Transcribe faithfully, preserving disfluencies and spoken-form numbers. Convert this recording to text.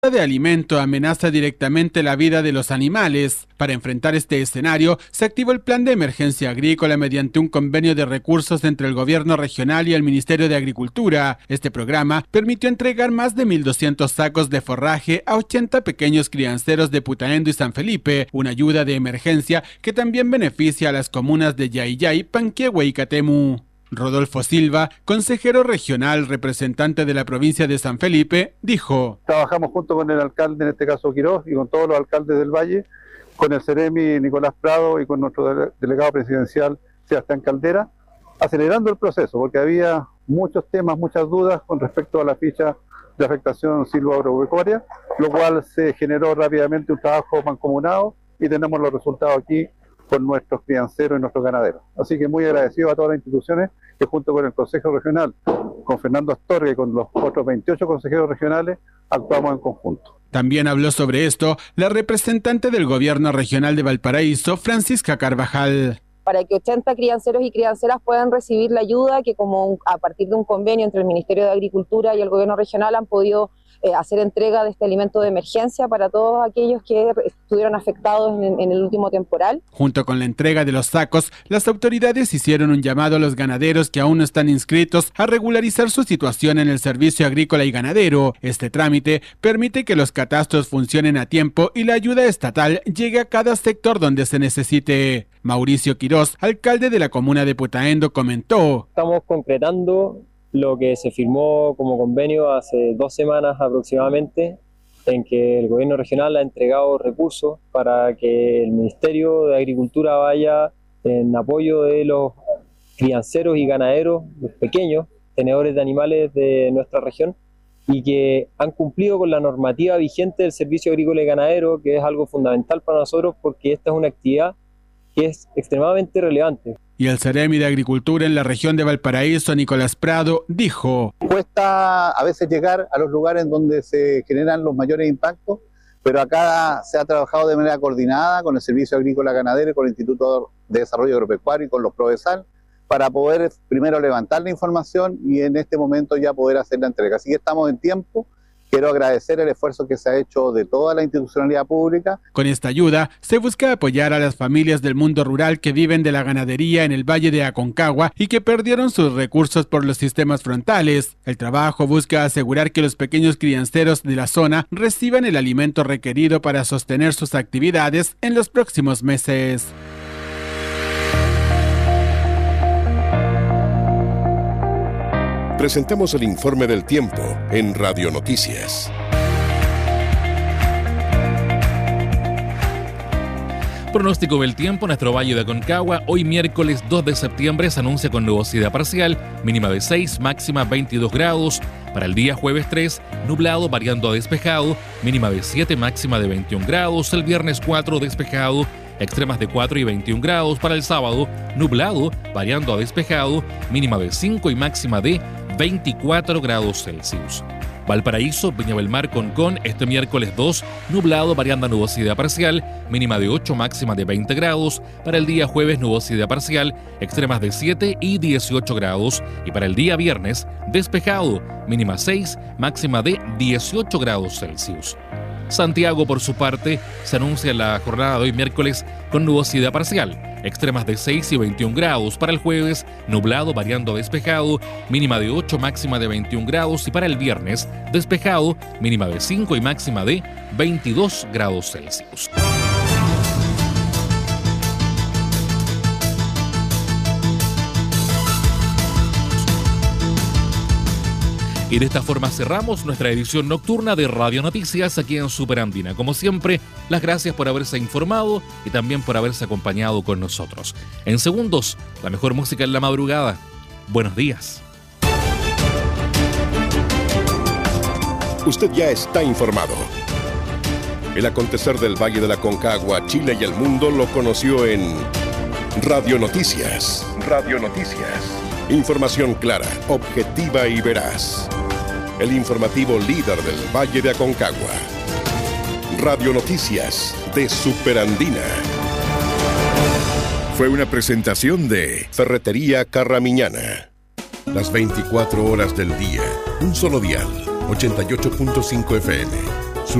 de alimento amenaza directamente la vida de los animales. Para enfrentar este escenario, se activó el Plan de Emergencia Agrícola mediante un convenio de recursos entre el Gobierno regional y el Ministerio de Agricultura. Este programa permitió entregar más de mil doscientos sacos de forraje a ochenta pequeños crianceros de Putaendo y San Felipe, una ayuda de emergencia que también beneficia a las comunas de Yayay, Panquehue y Catemu. Rodolfo Silva, consejero regional representante de la provincia de San Felipe, dijo: Trabajamos junto con el alcalde, en este caso Quirós, y con todos los alcaldes del Valle, con el Ceremi Nicolás Prado y con nuestro delegado presidencial Sebastián Caldera, acelerando el proceso, porque había muchos temas, muchas dudas con respecto a la ficha de afectación silvoagropecuaria, lo cual se generó rápidamente un trabajo mancomunado y tenemos los resultados aquí con nuestros crianceros y nuestros ganaderos. Así que muy agradecido a todas las instituciones que junto con el Consejo Regional, con Fernando Astorga y con los otros veintiocho consejeros regionales, actuamos en conjunto. También habló sobre esto la representante del Gobierno Regional de Valparaíso, Francisca Carvajal. Para que ochenta crianceros y crianceras puedan recibir la ayuda que, como a partir de un convenio entre el Ministerio de Agricultura y el Gobierno Regional, han podido eh, hacer entrega de este alimento de emergencia para todos aquellos que estuvieron afectados en, en el último temporal. Junto con la entrega de los sacos, las autoridades hicieron un llamado a los ganaderos que aún no están inscritos a regularizar su situación en el Servicio Agrícola y Ganadero. Este trámite permite que los catastros funcionen a tiempo y la ayuda estatal llegue a cada sector donde se necesite. Mauricio Quirós, alcalde de la comuna de Putaendo, comentó: Estamos concretando lo que se firmó como convenio hace dos semanas aproximadamente, en que el gobierno regional ha entregado recursos para que el Ministerio de Agricultura vaya en apoyo de los crianceros y ganaderos, los pequeños tenedores de animales de nuestra región, y que han cumplido con la normativa vigente del Servicio Agrícola y Ganadero, que es algo fundamental para nosotros porque esta es una actividad que es extremadamente relevante. Y el Ceremi de Agricultura en la región de Valparaíso, Nicolás Prado, dijo: Cuesta a veces llegar a los lugares donde se generan los mayores impactos, pero acá se ha trabajado de manera coordinada con el Servicio Agrícola Ganadero y con el Instituto de Desarrollo Agropecuario y con los Provesal, para poder primero levantar la información y en este momento ya poder hacer la entrega. Así que estamos en tiempo. Quiero agradecer el esfuerzo que se ha hecho de toda la institucionalidad pública. Con esta ayuda se busca apoyar a las familias del mundo rural que viven de la ganadería en el Valle de Aconcagua y que perdieron sus recursos por los sistemas frontales. El trabajo busca asegurar que los pequeños crianceros de la zona reciban el alimento requerido para sostener sus actividades en los próximos meses. Presentamos el informe del tiempo en Radio Noticias. Pronóstico del tiempo en nuestro Valle de Aconcagua. Hoy miércoles dos de septiembre se anuncia con nubosidad parcial, mínima de seis, máxima veintidós grados. Para el día jueves tres, nublado variando a despejado, mínima de siete, máxima de veintiún grados. El viernes cuatro, despejado, extremas de cuatro y veintiún grados. Para el sábado, nublado variando a despejado, mínima de cinco y máxima de veinticuatro grados Celsius. Valparaíso, Viña del Mar, Concón, este miércoles dos, nublado variando a nubosidad parcial, mínima de ocho, máxima de veinte grados. Para el día jueves, nubosidad parcial, extremas de siete y dieciocho grados. Y para el día viernes, despejado, mínima seis, máxima de dieciocho grados Celsius. Santiago, por su parte, se anuncia la jornada de hoy miércoles con nubosidad parcial, extremas de seis y veintiún grados. Para el jueves, nublado variando a despejado, mínima de ocho, máxima de veintiún grados. Y para el viernes, despejado, mínima de cinco y máxima de veintidós grados Celsius. Y de esta forma cerramos nuestra edición nocturna de Radio Noticias aquí en Superandina. Como siempre, las gracias por haberse informado y también por haberse acompañado con nosotros. En segundos, la mejor música en la madrugada. Buenos días. Usted ya está informado. El acontecer del Valle de la Aconcagua, Chile y el mundo lo conoció en Radio Noticias. Radio Noticias. Información clara, objetiva y veraz. El informativo líder del Valle de Aconcagua. Radio Noticias de Superandina. Fue una presentación de Ferretería Carramiñana. Las veinticuatro horas del día. Un solo dial. ochenta y ocho punto cinco F M.